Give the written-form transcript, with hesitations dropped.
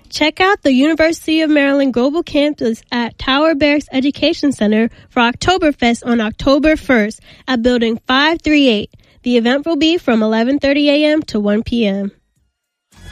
Check out the University of Maryland Global Campus at Tower Barracks Education Center for Oktoberfest on October 1st at Building 538. The event will be from 11:30 a.m. to 1 p.m.